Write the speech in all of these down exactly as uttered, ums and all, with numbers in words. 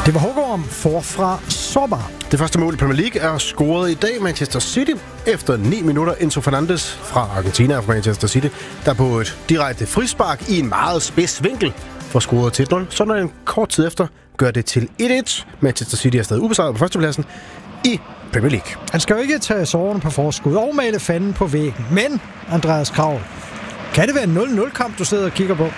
Det var Hågård forfra sårbar. Det første mål i Premier League er scoret i dag. Manchester City efter ni minutter. Enzo Fernandes fra Argentina fra Manchester City, der på et direkte frispark i en meget spids vinkel får scoret til et nul. Så når en kort tid efter gør det til et et. Manchester City er stadig ubesejret på førstepladsen i Premier League. Han skal jo ikke tage sårene på forskud og male fanden på væggen. Men, Andreas Krav, kan det være en nul-nul-kamp, du sidder og kigger på?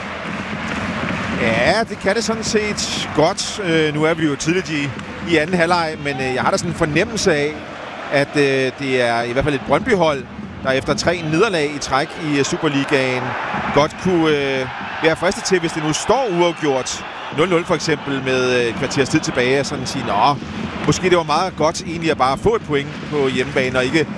Ja, det kan det sådan set godt. Øh, nu er vi jo tidligt i, i anden halvleg, men øh, jeg har da sådan en fornemmelse af, at øh, det er i hvert fald et Brøndby-hold, der efter tre nederlag i træk i uh, Superligaen godt kunne øh, være fristet til, hvis det nu står uafgjort nul-nul for eksempel med øh, et kvarters tid tilbage, og sådan sige, nå, måske det var meget godt egentlig at bare få et point på hjemmebane og ikke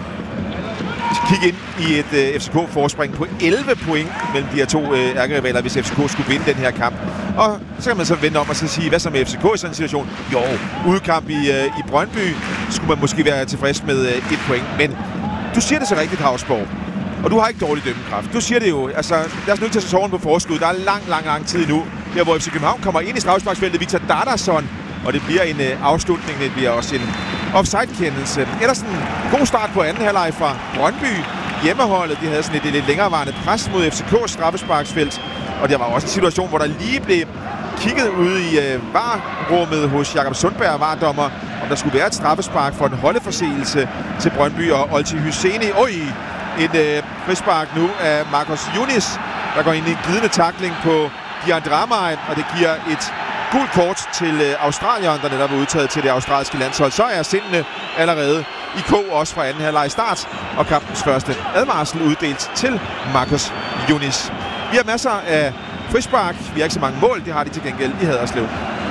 kigge ind i et øh, F C K-forspring på elleve point mellem de her to øh, ærkerivaler, hvis F C K skulle vinde den her kamp. Og så kan man så vende om og så sige, hvad så med F C K i sådan en situation? Jo, udkamp i, øh, i Brøndby skulle man måske være tilfreds med øh, et point. Men du siger det så rigtigt, Havsborg. Og du har ikke dårlig dømmekraft. Du siger det jo, altså lad os nu ikke tage sæsonen på forskud. Der er lang, lang, lang tid nu. Her hvor F C København kommer ind i straffesparksfeltet, Victor Dardarsson, og det bliver en øh, afslutning, det bliver også en offside-kendelse. Ellers en god start på anden halvleg fra Brøndby. Hjemmeholdet, de havde sådan et, et lidt længerevarende pres mod F C K's straffesparksfelt. Og der var også en situation, hvor der lige blev kigget ude i øh, varrummet hos Jakob Sundberg, vardommer, om der skulle være et straffespark for en holdeforseelse til Brøndby og Olti Hyseni. Oj, en øh, frispark nu af Marcus Yunis, der går ind i en glidende tackling på Dian Dramay, og det giver et gult kort til øh, Australien, der netop er udtaget til det australske landshold. Så er sindene allerede i K også fra anden halvleg start, og kampens første advarsel uddelt til Marcus Yunis. Vi har masser af frispark. Vi har ikke så mange mål. Det har de til gengæld i Haderslev.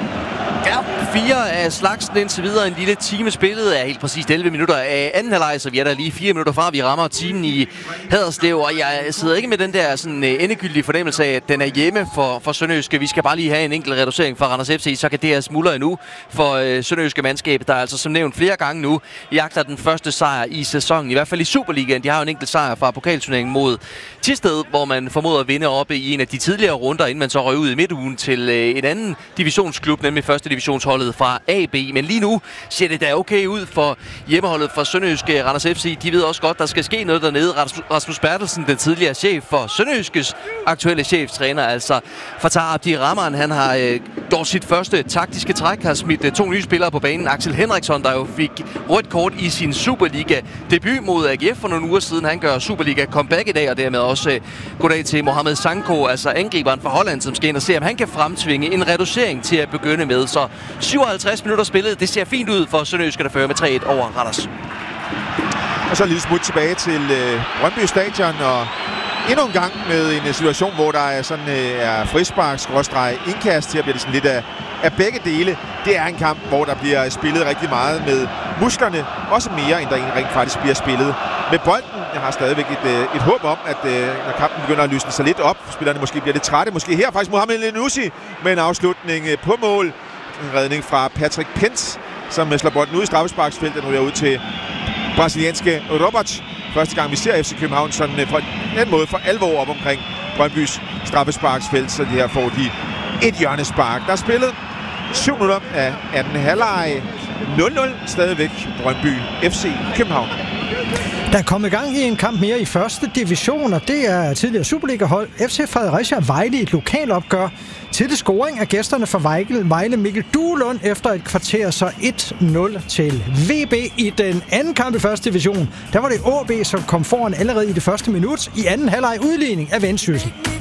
Ja, fire af slagsen indtil videre. En lille time spillet er helt præcis elleve minutter af anden halvleg, så vi er der lige fire minutter fra. Vi rammer timen i Haderslev, og jeg sidder ikke med den der sådan endegyldige fornemmelse af, at den er hjemme for, for Sønderjyske. Vi skal bare lige have en enkelt reducering fra Randers F C, så kan det her smuldre endnu for øh, Sønderjyske mandskab, der altså som nævnt flere gange nu jagter den første sejr i sæsonen. I hvert fald i Superligaen. De har jo en enkelt sejr fra pokalturneringen mod Thisted, hvor man formoder at vinde oppe i en af de tidligere runder, inden man så røg ud i midtugen til øh, en anden divisionsklub, nemlig første divisionsholdet fra A B. Men lige nu ser det da okay ud for hjemmeholdet fra Sønderjyske. Randers F C, de ved også godt, der skal ske noget dernede. Rasmus Bertelsen, den tidligere chef for Sønderjyskes aktuelle cheftræner, altså Fatah Abdi Rahman, han har øh, gjort sit første taktiske træk, har smidt øh, to nye spillere på banen. Axel Henriksson, der jo fik rødt kort i sin Superliga-debut mod A G F for nogle uger siden. Han gør Superliga-comeback i dag, og dermed også øh, goddag til Mohamed Sanko, altså angriberen fra Holland, som skal ind og se, om han kan fremtvinge en reducering til at begynde med. Så syvoghalvtreds minutter spillet. Det ser fint ud for Sønderjyske, der fører med tre et over Randers. Og så en lille smut tilbage til øh, Brøndby Stadion, og endnu en gang med en situation, hvor der er sådan øh, er frispark, skråstreg, indkast. Her bliver det sådan lidt af, af begge dele. Det er en kamp, hvor der bliver spillet rigtig meget med musklerne. Også mere, end der rent faktisk bliver spillet med bolden. Jeg har stadigvæk et, øh, et håb om, at øh, når kampen begynder at lysne sig lidt op, spillerne måske bliver lidt trætte. Måske her faktisk Mohamed Lenussi med en afslutning øh, på mål. En redning fra Patrick Pence, som slår bolden ud i straffesparksfeltet. Nu er ud til brasilianske Robert. Første gang vi ser F C København sådan på en måde for alvor op omkring Brøndbys straffesparksfelt, så de her får de et hjørnespark. Der er spillet syv minutter af anden halvleg. nul nul stadigvæk Brøndby F C København. Der er kommet gang i en kamp mere i første division, og det er tidligere Superliga-hold F C Fredericia Vejle i et lokalopgør. Til det scoring af gæsterne for Vejle, Vejle Mikkel Duelund efter et kvarter, så et nul til V B i den anden kamp i første division. Der var det A B, som kom foran allerede i det første minut i anden halvleg udligning af Vendsyssel.